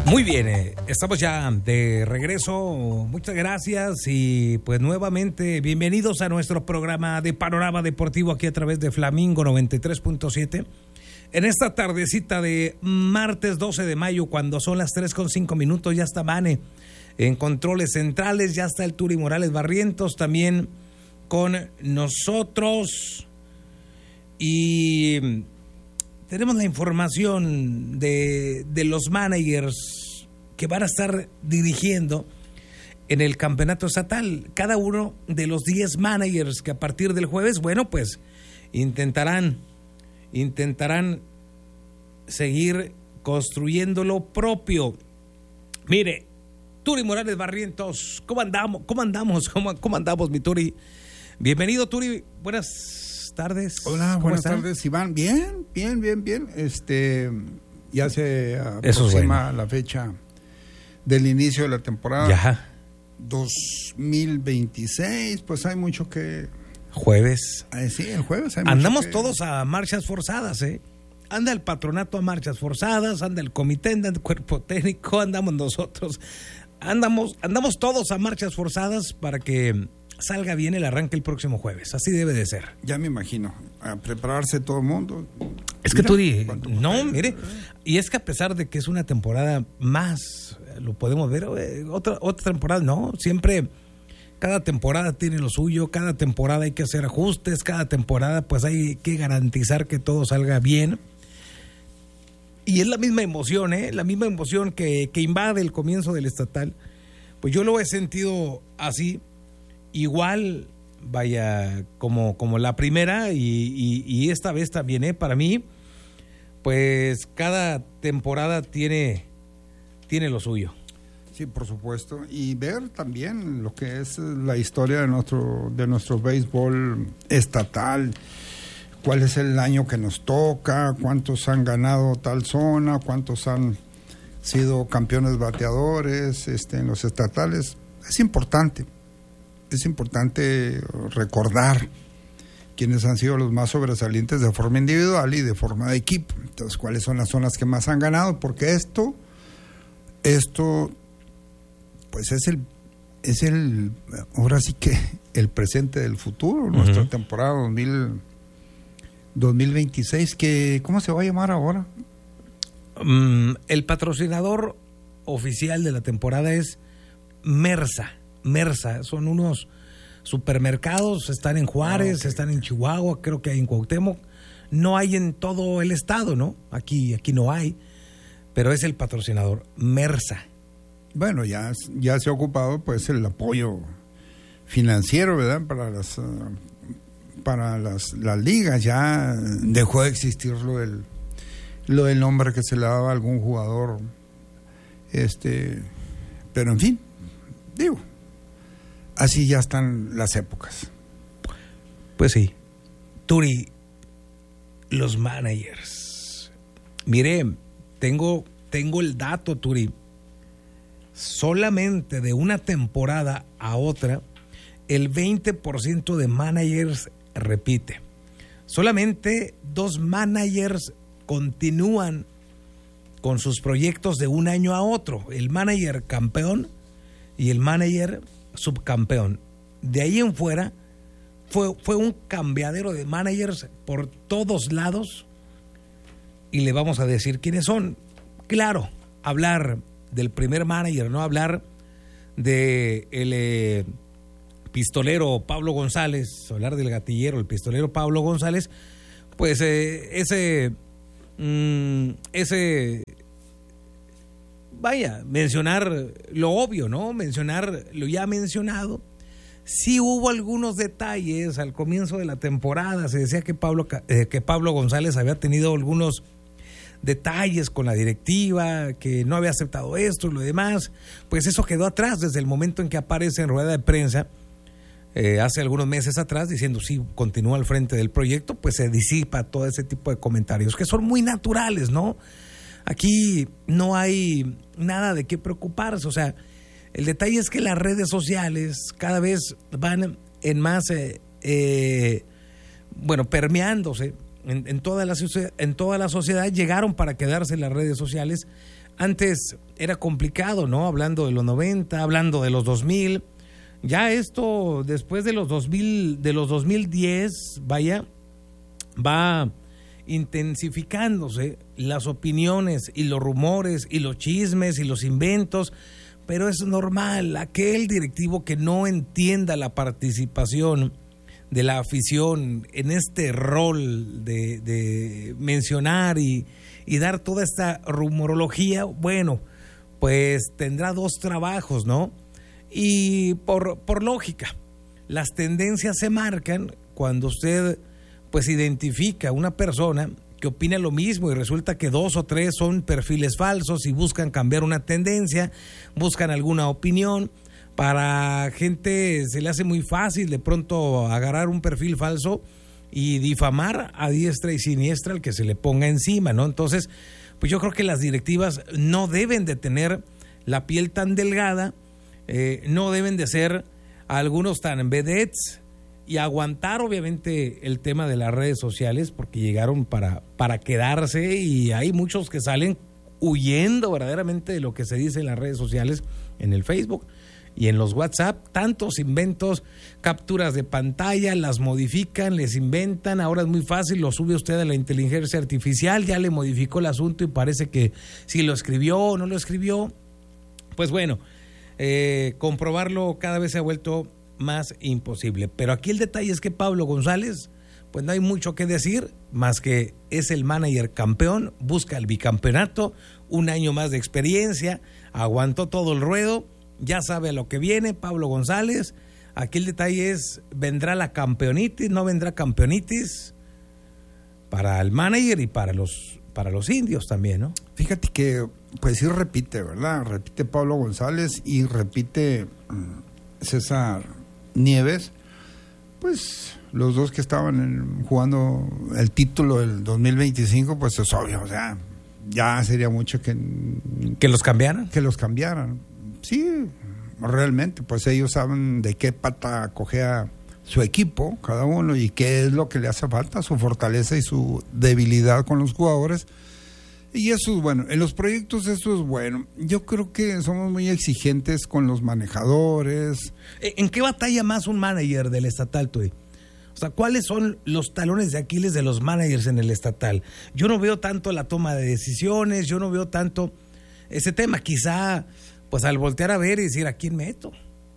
Muy bien, estamos ya de regreso. Muchas gracias y pues nuevamente bienvenidos a nuestro programa de Panorama Deportivo aquí a través de Flamingo 93.7. En esta tardecita de martes 12 de mayo, cuando son las 3:05, ya está Mane en controles centrales, ya está el Turi Morales Barrientos también con nosotros. Y tenemos la información de los managers que van a estar dirigiendo en el campeonato estatal. Cada uno de los 10 managers que a partir del jueves, bueno, pues intentarán seguir construyendo lo propio. Mire, Turi Morales Barrientos, ¿cómo andamos? ¿Cómo andamos, mi Turi? Bienvenido, Turi. Buenas tardes. Hola, buenas tardes, Iván. Bien. Ya se aproxima la fecha del inicio de la temporada. Ya. 2026, pues hay mucho que... Jueves. Sí, el jueves hay andamos mucho todos a marchas forzadas, ¿eh? Anda el patronato a marchas forzadas, anda el comité, anda el cuerpo técnico, andamos nosotros. Andamos todos a marchas forzadas para que salga bien el arranque el próximo jueves. Así debe de ser. Ya me imagino. A prepararse todo el mundo. Es que tú mire, y es que a pesar de que es una temporada más, lo podemos ver, otra temporada, no, siempre, cada temporada tiene lo suyo, cada temporada hay que hacer ajustes, cada temporada pues hay que garantizar que todo salga bien. Y es la misma emoción, que invade el comienzo del estatal. Pues yo lo he sentido así, igual, vaya, como la primera y esta vez también, para mí, pues cada temporada tiene lo suyo. Sí, por supuesto. Y ver también lo que es la historia de nuestro béisbol estatal. ¿Cuál es el año que nos toca? ¿Cuántos han ganado tal zona? ¿Cuántos han sido campeones bateadores en los estatales? Es importante recordar quiénes han sido los más sobresalientes de forma individual y de forma de equipo. Entonces, ¿cuáles son las zonas que más han ganado? Porque esto pues es el ahora sí que el presente del futuro, nuestra temporada 2026, que ¿cómo se va a llamar ahora? El patrocinador oficial de la temporada es Mersa, son unos supermercados, están en Juárez, están en Chihuahua, creo que hay en Cuauhtémoc, no hay en todo el estado, ¿no? Aquí no hay, pero es el patrocinador Mersa. Bueno, ya se ha ocupado pues el apoyo financiero, ¿verdad? Para las ligas. Ya dejó de existir lo del nombre que se le daba a algún jugador, pero en fin, digo, así ya están las épocas. Pues sí. Turi, los managers. Mire, tengo el dato, Turi. Solamente de una temporada a otra, el 20% de managers repite. Solamente 2 managers continúan con sus proyectos de un año a otro. El manager campeón y el manager subcampeón. De ahí en fuera fue un cambiadero de managers por todos lados y le vamos a decir quiénes son. Claro, hablar del primer manager, no hablar de el pistolero Pablo González, hablar del gatillero, el pistolero Pablo González, pues mencionar lo obvio, ¿no? Mencionar lo ya mencionado. Sí hubo algunos detalles al comienzo de la temporada, se decía que Pablo González había tenido algunos detalles con la directiva, que no había aceptado esto y lo demás. Pues eso quedó atrás desde el momento en que aparece en rueda de prensa hace algunos meses atrás diciendo sí, continúa al frente del proyecto. Pues se disipa todo ese tipo de comentarios que son muy naturales, ¿no? Aquí no hay nada de qué preocuparse. O sea, el detalle es que las redes sociales cada vez van en más permeándose en toda la sociedad, llegaron para quedarse las redes sociales. Antes era complicado, ¿no? Hablando de los 90, hablando de los 2000. Ya esto, después de los 2000, de los 2010, vaya, va intensificándose las opiniones y los rumores y los chismes y los inventos, pero es normal. Aquel directivo que no entienda la participación de la afición en este rol de mencionar y dar toda esta rumorología, bueno, pues tendrá dos trabajos, ¿no? Y por lógica, las tendencias se marcan cuando usted pues identifica una persona que opina lo mismo y resulta que 2 o 3 son perfiles falsos y buscan cambiar una tendencia, buscan alguna opinión. Para gente se le hace muy fácil de pronto agarrar un perfil falso y difamar a diestra y siniestra al que se le ponga encima, ¿no? Entonces, pues yo creo que las directivas no deben de tener la piel tan delgada, no deben de ser algunos tan vedettes y aguantar obviamente el tema de las redes sociales porque llegaron para quedarse y hay muchos que salen huyendo verdaderamente de lo que se dice en las redes sociales, en el Facebook y en los WhatsApp, tantos inventos, capturas de pantalla, las modifican, les inventan, ahora es muy fácil, lo sube usted a la inteligencia artificial, ya le modificó el asunto y parece que si lo escribió o no lo escribió, pues bueno, comprobarlo cada vez se ha vuelto más imposible. Pero aquí el detalle es que Pablo González, pues no hay mucho que decir, más que es el manager campeón, busca el bicampeonato, 1 año más de experiencia, aguantó todo el ruedo, ya sabe a lo que viene Pablo González. Aquí el detalle es, ¿vendrá la campeonitis? ¿No vendrá campeonitis? Para el manager y para los indios también, ¿no? Fíjate que, pues sí repite, ¿verdad? Repite Pablo González y repite César Nieves, pues los dos que estaban jugando el título del 2025, pues es obvio, o sea, ya sería mucho que los cambiaran. Que los cambiaran. Sí, realmente, pues ellos saben de qué pata cojea su equipo, cada uno, y qué es lo que le hace falta, su fortaleza y su debilidad con los jugadores. Y eso es bueno, en los proyectos eso es bueno. Yo creo que somos muy exigentes con los manejadores. ¿En qué batalla más un manager del estatal, Tuy? O sea, ¿cuáles son los talones de Aquiles de los managers en el estatal? Yo no veo tanto la toma de decisiones, yo no veo tanto ese tema. Quizá, pues al voltear a ver y decir, ¿a quién meto?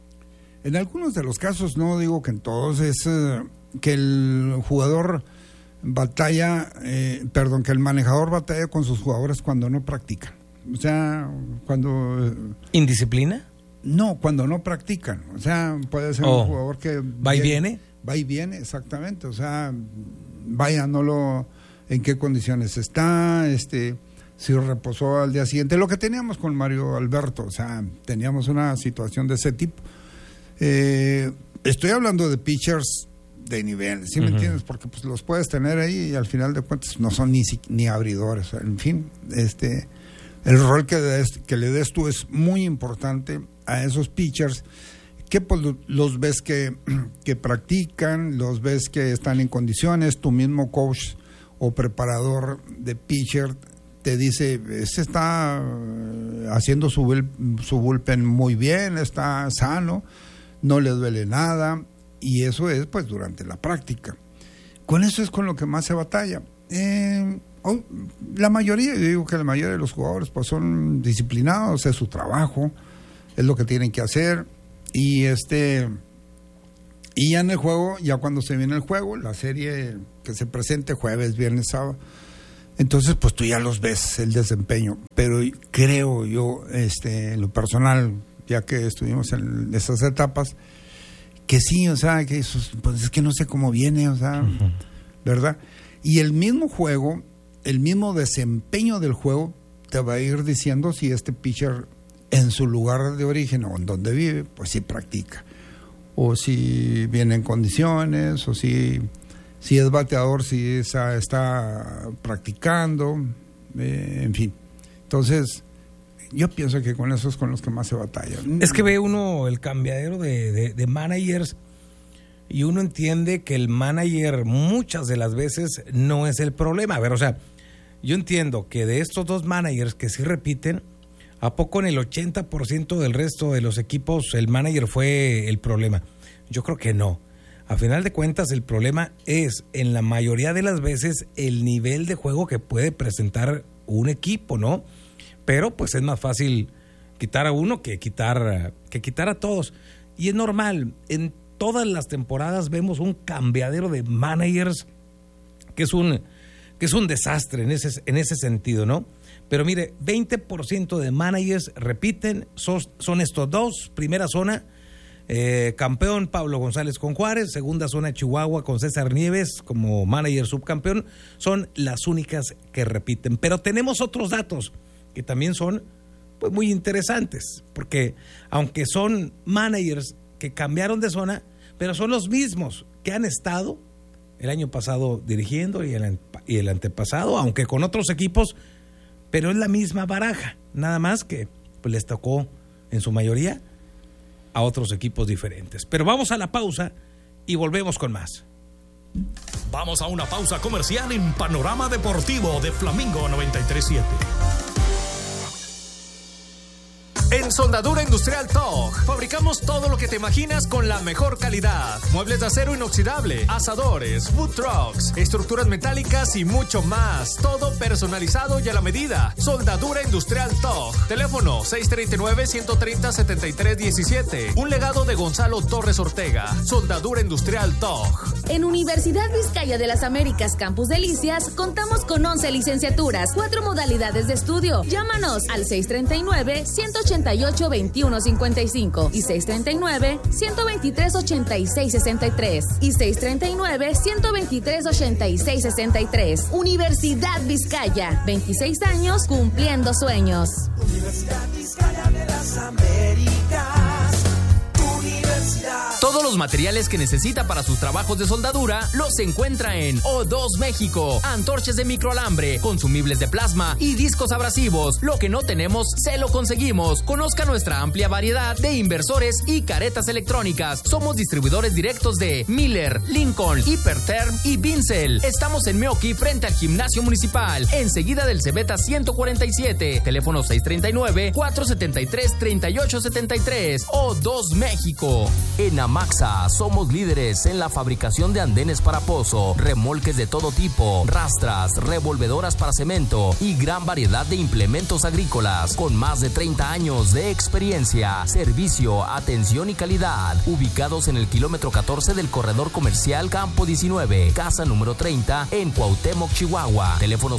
En algunos de los casos, no digo que en todos, es que el jugador batalla, que el manejador batalla con sus jugadores cuando no practican. O sea, cuando... ¿Indisciplina? No, cuando no practican. O sea, puede ser un jugador que... ¿Va y viene? Va y viene, exactamente. O sea, vaya, en qué condiciones está, si reposó al día siguiente. Lo que teníamos con Mario Alberto, o sea, teníamos una situación de ese tipo. Estoy hablando de pitchers de nivel, ¿sí me entiendes? Porque pues los puedes tener ahí y al final de cuentas no son ni abridores. En fin, el rol que le des tú es muy importante a esos pitchers que pues los ves que practican, los ves que están en condiciones. Tu mismo coach o preparador de pitcher te dice, está haciendo su bullpen muy bien, está sano, no le duele nada, y eso es pues durante la práctica. Con eso es con lo que más se batalla. La mayoría, yo digo que la mayoría de los jugadores pues son disciplinados, es su trabajo, es lo que tienen que hacer, y ya en el juego, ya cuando se viene el juego, la serie que se presente jueves, viernes, sábado, entonces pues tú ya los ves el desempeño. Pero creo yo, en lo personal, ya que estuvimos en esas etapas, que sí, o sea, que pues es que no sé cómo viene, o sea, ¿verdad? Y el mismo juego, el mismo desempeño del juego te va a ir diciendo si este pitcher en su lugar de origen o en donde vive, pues sí practica, o si viene en condiciones, o si es bateador, si está practicando, en fin. Entonces, yo pienso que con eso es con los que más se batalla. Es que ve uno el cambiadero de managers y uno entiende que el manager muchas de las veces no es el problema. A ver, o sea, yo entiendo que de estos 2 managers que sí repiten, ¿a poco en el 80% del resto de los equipos el manager fue el problema? Yo creo que no. A final de cuentas, el problema es, en la mayoría de las veces, el nivel de juego que puede presentar un equipo, ¿no? Pero pues es más fácil quitar a uno que quitar a todos. Y es normal, en todas las temporadas vemos un cambiadero de managers que es un desastre en ese sentido, ¿no? Pero mire, 20% de managers repiten, son estos 2, primera zona, campeón Pablo González con Juárez, segunda zona Chihuahua con César Nieves como manager subcampeón, son las únicas que repiten. Pero tenemos otros datos que también son pues muy interesantes, porque aunque son managers que cambiaron de zona, pero son los mismos que han estado el año pasado dirigiendo y el antepasado, aunque con otros equipos, pero es la misma baraja, nada más que pues les tocó en su mayoría a otros equipos diferentes. Pero vamos a la pausa y volvemos con más. Vamos a una pausa comercial en Panorama Deportivo de Flamingo 93.7. En Soldadura Industrial TOG fabricamos todo lo que te imaginas con la mejor calidad. Muebles de acero inoxidable, asadores, food trucks, estructuras metálicas y mucho más. Todo personalizado y a la medida. Soldadura Industrial TOG. Teléfono 639-130-7317. Un legado de Gonzalo Torres Ortega. Soldadura Industrial TOG. En Universidad Vizcaya de las Américas Campus Delicias contamos con 11 licenciaturas, 4 modalidades de estudio. Llámanos al 639-188-2155 y 639-123-8663 y 639-123-8663. Universidad Vizcaya, 26 años cumpliendo sueños. Universidad Vizcaya de las Américas. Todos los materiales que necesita para sus trabajos de soldadura los encuentra en O2 México. Antorchas de microalambre, consumibles de plasma y discos abrasivos. Lo que no tenemos, se lo conseguimos. Conozca nuestra amplia variedad de inversores y caretas electrónicas. Somos distribuidores directos de Miller, Lincoln, Hiperterm y Vincel. Estamos en Meoqui, frente al Gimnasio Municipal, enseguida del Cebeta 147. Teléfono 639-473-3873. O2 México. En Amaxa somos líderes en la fabricación de andenes para pozo, remolques de todo tipo, rastras, revolvedoras para cemento y gran variedad de implementos agrícolas con más de 30 años de experiencia, servicio, atención y calidad. Ubicados en el kilómetro 14 del corredor comercial Campo 19, casa número 30 en Cuauhtémoc, Chihuahua. Teléfono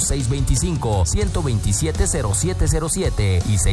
625-127-0707 y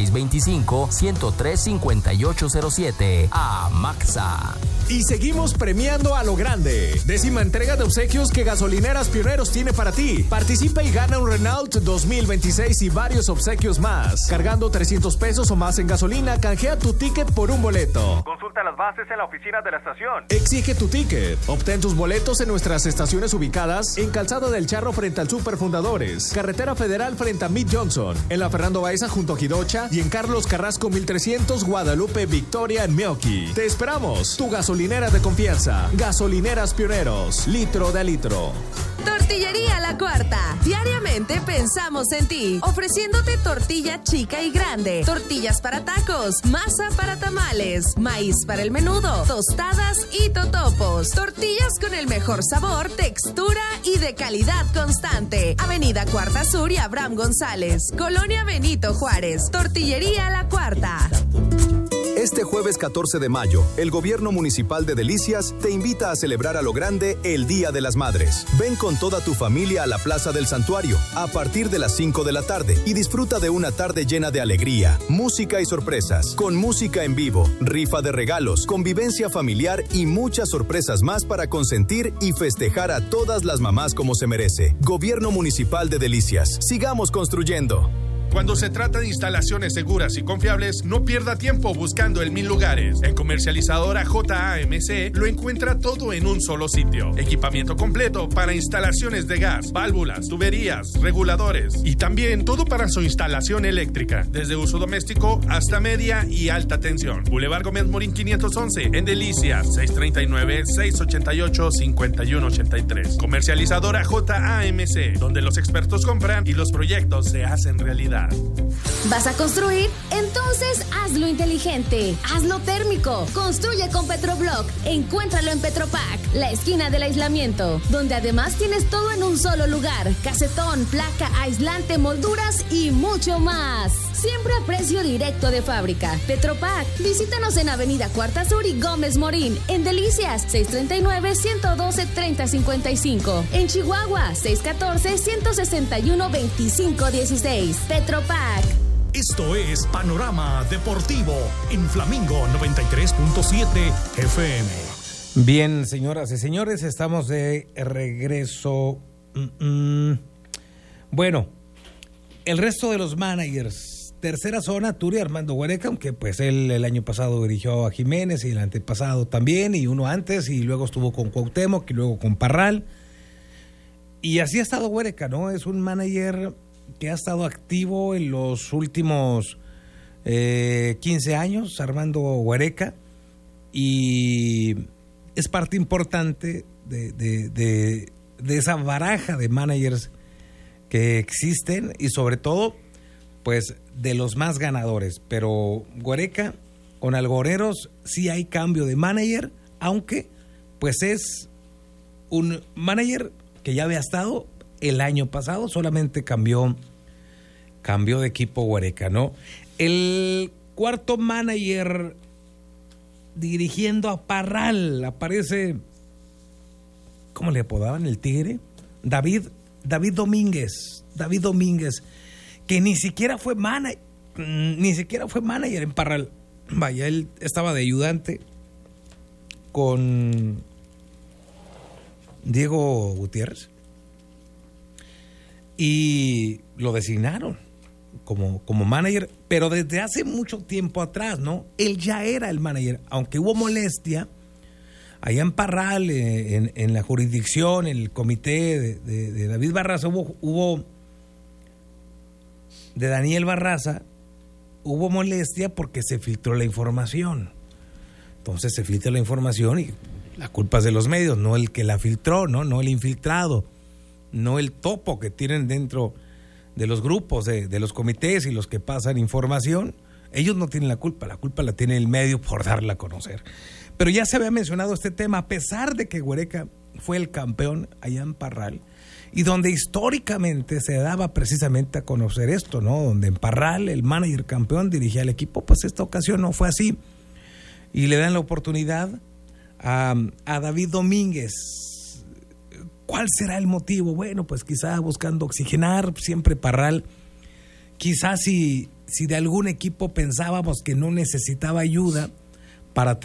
625-103-5807. Amaxa. Y seguimos premiando a lo grande. 10ª entrega de obsequios que Gasolineras Pioneros tiene para ti. Participa y gana un Renault 2026 y varios obsequios más. Cargando 300 pesos o más en gasolina, canjea tu ticket por un boleto. Consulta las bases en la oficina de la estación. Exige tu ticket. Obtén tus boletos en nuestras estaciones ubicadas en Calzada del Charro frente al Super Fundadores, Carretera Federal frente a Mid Johnson, en la Fernando Baeza junto a Jidocha y en Carlos Carrasco 1300 Guadalupe Victoria en Meoqui. Te esperamos. Tu gasolinera de confianza. Gasolineras Pioneros. Litro de litro. Tortillería La Cuarta. Diariamente pensamos en ti, ofreciéndote tortilla chica y grande, tortillas para tacos, masa para tamales, maíz para el menudo, tostadas y totopos. Tortillas con el mejor sabor, textura y de calidad constante. Avenida Cuarta Sur y Abraham González, Colonia Benito Juárez. Tortillería La Cuarta. Este jueves 14 de mayo, el Gobierno Municipal de Delicias te invita a celebrar a lo grande el Día de las Madres. Ven con toda tu familia a la Plaza del Santuario a partir de las 5 de la tarde y disfruta de una tarde llena de alegría, música y sorpresas, con música en vivo, rifa de regalos, convivencia familiar y muchas sorpresas más para consentir y festejar a todas las mamás como se merece. Gobierno Municipal de Delicias. Sigamos construyendo. Cuando se trata de instalaciones seguras y confiables, no pierda tiempo buscando en 1000 lugares. En Comercializadora JAMC lo encuentra todo en un solo sitio. Equipamiento completo para instalaciones de gas, válvulas, tuberías, reguladores y también todo para su instalación eléctrica, desde uso doméstico hasta media y alta tensión. Boulevard Gómez Morín 511 en Delicias, 639-688-5183. Comercializadora JAMC, donde los expertos compran y los proyectos se hacen realidad. ¿Vas a construir? Entonces hazlo inteligente, hazlo térmico. Construye con Petroblock. Encuéntralo en Petropac, la esquina del aislamiento, donde además tienes todo en un solo lugar: casetón, placa, aislante, molduras y mucho más. Siempre a precio directo de fábrica. Petropac. Visítanos en Avenida Cuarta Sur y Gómez Morín. En Delicias, 639-112-3055. En Chihuahua, 614-161-2516. Petropac. Esto es Panorama Deportivo en Flamingo 93.7 FM. Bien, señoras y señores, estamos de regreso. Bueno, el resto de los managers. Tercera zona, Turi Armando Huereca, aunque pues él el año pasado dirigió a Jiménez y el antepasado también, y uno antes, y luego estuvo con Cuauhtémoc y luego con Parral. Y así ha estado Huereca, ¿no? Es un manager que ha estado activo en los últimos 15 años, Armando Huereca, y es parte importante de esa baraja de managers que existen, y sobre todo pues de los más ganadores. Pero Huereca con Algoneros sí hay cambio de manager, aunque pues es un manager que ya había estado el año pasado, solamente cambió de equipo Huereca, ¿no? El cuarto manager dirigiendo a Parral aparece, ¿cómo le apodaban? El Tigre. David Domínguez, que ni siquiera fue manager en Parral. Vaya, él estaba de ayudante con Diego Gutiérrez y lo designaron como manager, pero desde hace mucho tiempo atrás, ¿no? Él ya era el manager, aunque hubo molestia allá en Parral, en la jurisdicción, en el comité de David Barraza, hubo de Daniel Barraza, hubo molestia porque se filtró la información. Entonces se filtra la información y la culpa es de los medios, no el que la filtró, no el infiltrado, no el topo que tienen dentro de los grupos, de los comités y los que pasan información. Ellos no tienen la culpa la tiene el medio por darla a conocer. Pero ya se había mencionado este tema, a pesar de que Huereca fue el campeón allá en Parral, y donde históricamente se daba precisamente a conocer esto, ¿no? Donde en Parral el manager campeón dirigía al equipo, pues esta ocasión no fue así. Y le dan la oportunidad a David Domínguez. ¿Cuál será el motivo? Bueno, pues quizá buscando oxigenar, siempre Parral. Quizás si de algún equipo pensábamos que no necesitaba ayuda para